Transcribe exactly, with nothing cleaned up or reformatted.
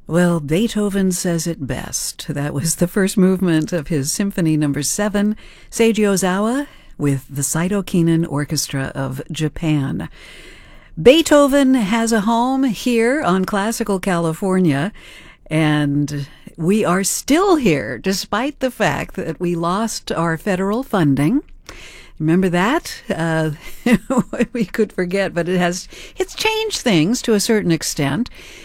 Well, Beethoven says it best. That was the first movement of his Symphony Number Seven, Seiji Ozawa, with the Saito Kinen Orchestra of Japan. Beethoven has a home here on Classical California, and we are still here despite the fact that we lost our federal funding. Remember that? Uh, we could forget, but it has, it's changed things to a certain extent.